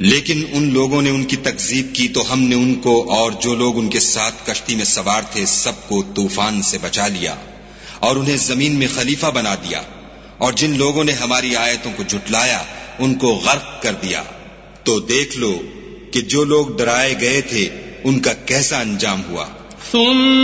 लेकिन उन लोगों ने उनकी तकजीब की तो हमने उनको और जो लोग उनके साथ कश्ती में सवार थे सबको तूफान से बचा लिया और उन्हें जमीन में खलीफा बना दिया, और जिन लोगों ने हमारी आयतों को झुटलाया उनको गर्क कर दिया। तो देख लो कि जो लोग डराए गए थे उनका कैसा अंजाम हुआ।